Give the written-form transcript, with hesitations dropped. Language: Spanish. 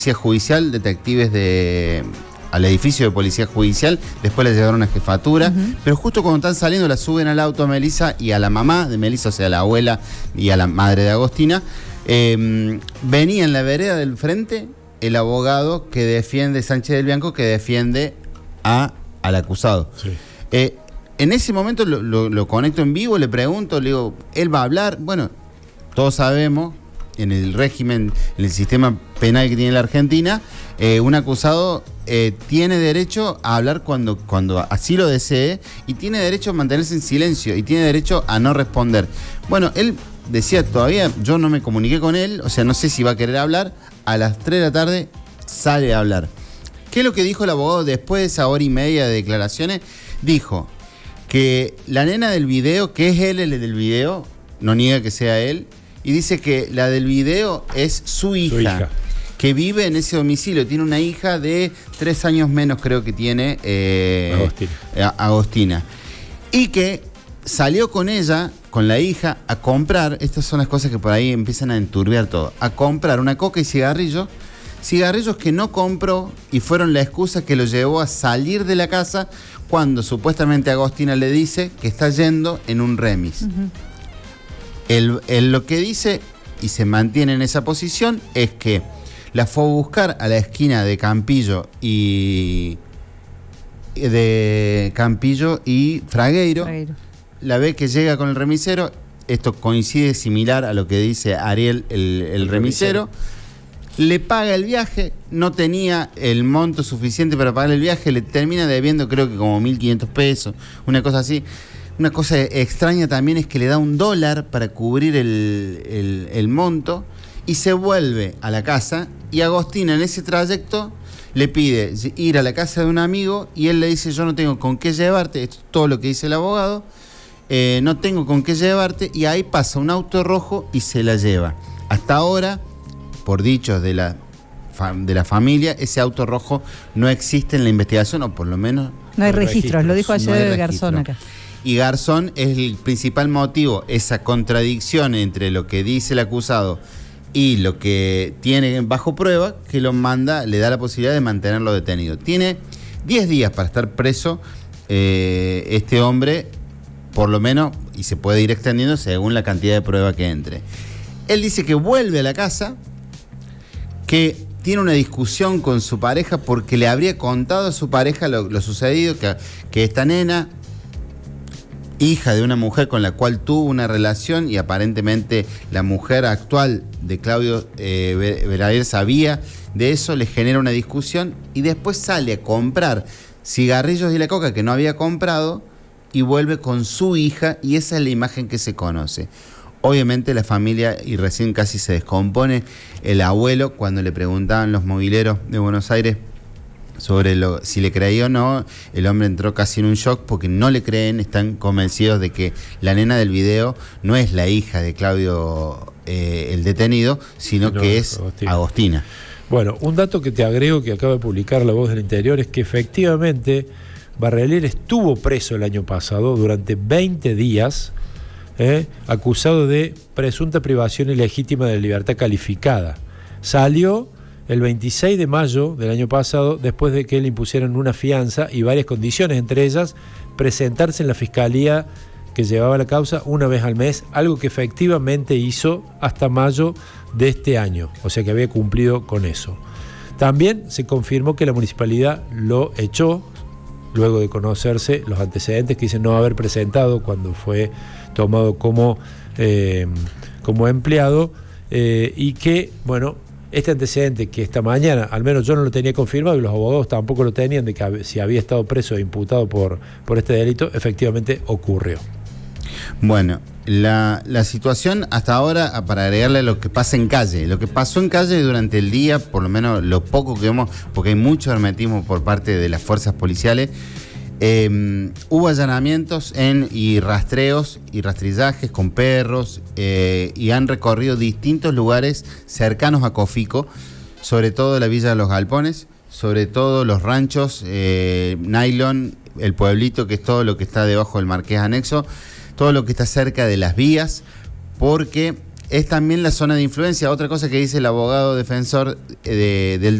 judicial, detectives al edificio de policía judicial, después la llevaron a jefatura, pero justo cuando están saliendo la suben al auto a Melissa y a la mamá de Melissa, o sea, a la abuela y a la madre de Agostina. Venía en la vereda del frente el abogado que defiende, Sánchez del Bianco, que defiende al acusado. Sí. En ese momento lo conecto en vivo, le pregunto, le digo, ¿él va a hablar? Bueno, todos sabemos, en el régimen, en el sistema penal que tiene la Argentina, un acusado tiene derecho a hablar cuando así lo desee, y tiene derecho a mantenerse en silencio, y tiene derecho a no responder. Bueno, él decía, todavía yo no me comuniqué con él, o sea, no sé si va a querer hablar. A las 3 de la tarde sale a hablar. ¿Qué es lo que dijo el abogado después de esa hora y media de declaraciones? Dijo que la nena del video, que es él el del video, no niega que sea él, y dice que la del video es su hija, que vive en ese domicilio. Tiene una hija de 3 años menos, creo que tiene, Agostina. Y que salió con ella, con la hija, a comprar, estas son las cosas que por ahí empiezan a enturbiar todo, a comprar una coca y cigarrillos que no compró, y fueron la excusa que lo llevó a salir de la casa cuando supuestamente Agostina le dice que está yendo en un remis. Él lo que dice, y se mantiene en esa posición, es que la fue a buscar a la esquina de Campillo y Fragueiro. La ve que llega con el remisero. Esto coincide similar a lo que dice Ariel, el remisero. Le paga el viaje, no tenía el monto suficiente para pagar el viaje, le termina debiendo creo que como 1.500 pesos, una cosa así. Una cosa extraña también es que le da $1 para cubrir el monto, y se vuelve a la casa, y Agostina en ese trayecto le pide ir a la casa de un amigo, y él le dice, yo no tengo con qué llevarte, esto es todo lo que dice el abogado, no tengo con qué llevarte, y ahí pasa un auto rojo y se la lleva. Hasta ahora, por dichos de la familia, ese auto rojo no existe en la investigación, o por lo menos no hay registros, lo dijo ayer Garzón acá. Y Garzón es el principal motivo, esa contradicción entre lo que dice el acusado y lo que tiene bajo prueba, que lo manda, le da la posibilidad de mantenerlo detenido. Tiene 10 días para estar preso este hombre, por lo menos, y se puede ir extendiendo según la cantidad de prueba que entre. Él dice que vuelve a la casa, que tiene una discusión con su pareja porque le habría contado a su pareja lo sucedido, que esta nena, hija de una mujer con la cual tuvo una relación, y aparentemente la mujer actual de Claudio Belaer sabía de eso, le genera una discusión, y después sale a comprar cigarrillos y la coca que no había comprado, y vuelve con su hija, y esa es la imagen que se conoce. Obviamente la familia, y recién casi se descompone el abuelo cuando le preguntaban los mobileros de Buenos Aires sobre si le creía o no. El hombre entró casi en un shock porque no le creen, están convencidos de que la nena del video no es la hija de Claudio el detenido, sino que es Agostina. Bueno, un dato que te agrego que acaba de publicar La Voz del Interior es que efectivamente Barreler estuvo preso el año pasado durante 20 días, acusado de presunta privación ilegítima de libertad calificada. Salió el 26 de mayo del año pasado, después de que le impusieran una fianza y varias condiciones, entre ellas presentarse en la fiscalía que llevaba la causa una vez al mes, algo que efectivamente hizo hasta mayo de este año, o sea que había cumplido con eso. También se confirmó que la municipalidad lo echó luego de conocerse los antecedentes que dicen no haber presentado cuando fue tomado como empleado, y que, bueno, este antecedente que esta mañana, al menos yo no lo tenía confirmado y los abogados tampoco lo tenían, de que si había estado preso e imputado por este delito, efectivamente ocurrió. Bueno, la situación hasta ahora, para agregarle a lo que pasa en calle, lo que pasó en calle durante el día, por lo menos lo poco que vemos, porque hay mucho hermetismo por parte de las fuerzas policiales, hubo allanamientos y rastreos y rastrillajes con perros, y han recorrido distintos lugares cercanos a Cofico, sobre todo la Villa de los Galpones, sobre todo los ranchos, Nylon, el pueblito, que es todo lo que está debajo del Marqués Anexo, todo lo que está cerca de las vías, porque es también la zona de influencia. Otra cosa que dice el abogado defensor del